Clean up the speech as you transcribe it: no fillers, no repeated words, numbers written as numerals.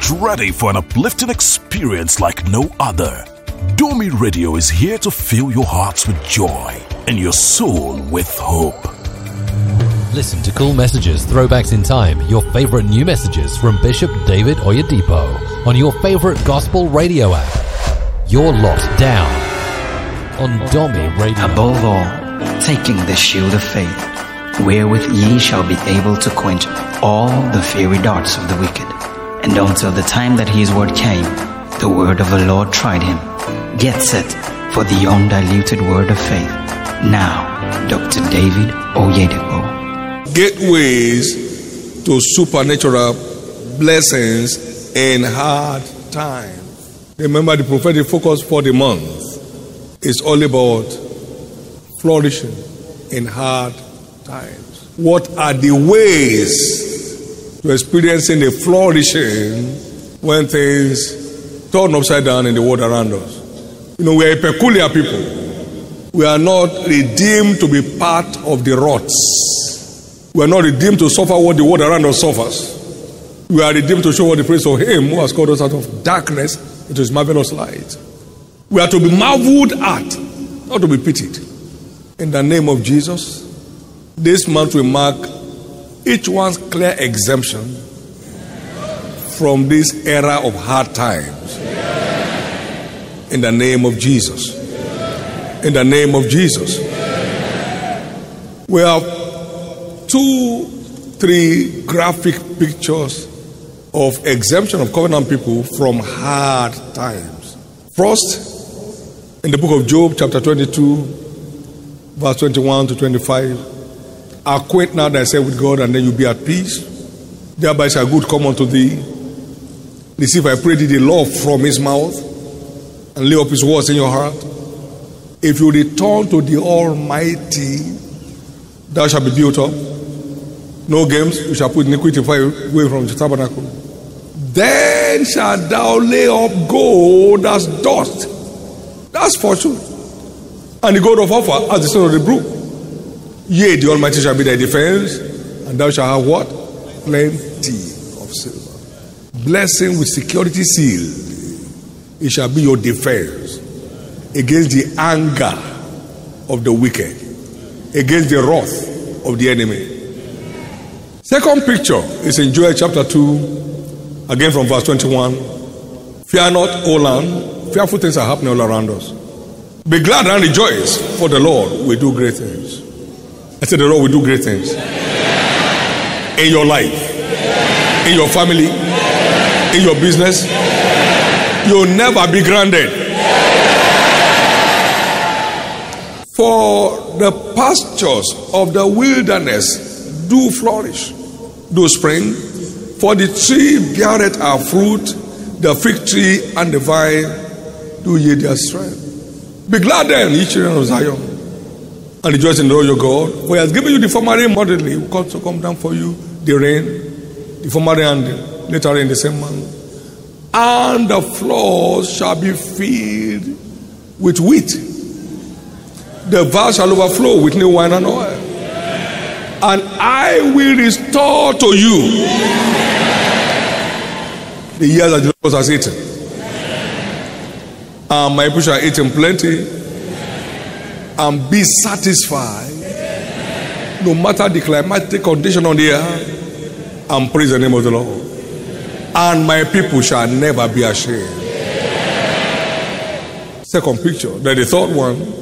Get ready for an uplifting experience like no other. Domi Radio is here to fill your hearts with joy and your soul with hope. Listen to cool messages, throwbacks in time, your favorite new messages from Bishop David Oyedepo on your favorite gospel radio app. You're locked down on Domi Radio. Above all, taking the shield of faith, wherewith ye shall be able to quench all the fiery darts of the wicked. And until the time that his word came, the word of the Lord tried him. Get set for the undiluted word of faith. Now, Dr. David Oyedepo. Gateways to supernatural blessings in hard times. Remember, the prophetic focus for the month is all about flourishing in hard times. What are the ways to experiencing a flourishing when things turn upside down in the world around us? You know, we are a peculiar people. We are not redeemed to be part of the rots. We are not redeemed to suffer what the world around us suffers. We are redeemed to show what the praise of Him who has called us out of darkness into His marvelous light. We are to be marveled at, not to be pitied. In the name of Jesus, this month we mark each one's clear exemption from this era of hard times. In the name of Jesus. In the name of Jesus. We have 2-3 graphic pictures of exemption of covenant people from hard times. First, in the book of Job, chapter 22, verse 21 to 25. Acquaint now thyself with God, and then you'll be at peace. Thereby shall good come unto thee. Receive, I pray thee, the law from His mouth, and lay up His words in your heart. If you return to the Almighty, thou shalt be built up. No games, you shall put iniquity far away from the tabernacle. Then shalt thou lay up gold as dust. That's fortune. And the gold of Ophir as the stone of the brook. Yea, the Almighty shall be thy defense, and thou shalt have what? Plenty of silver. Blessing with security seal. It shall be your defense against the anger of the wicked, against the wrath of the enemy. Second picture is in Joel chapter 2, again from verse 21. Fear not, O land, fearful things are happening all around us. Be glad and rejoice, for the Lord will do great things. I said the Lord will do great things. In your life, in your family, in your business. You'll never be grounded. For the pastures of the wilderness do flourish, do spring. For the tree beareth our fruit, the fig tree and the vine do yield their strength. Be glad then, ye children of Zion, and rejoice in the Lord your God. For He has given you the former rain moderately. He will also come down for you the rain, the former rain and the later rain the same month. And the floors shall be filled with wheat. The vats shall overflow with new wine and oil. And I will restore to you the years that the Lord has eaten. And my people shall eat in plenty and be satisfied, no matter the climatic condition on the earth, and praise the name of the Lord. And my people shall never be ashamed. Second picture. Then the third one.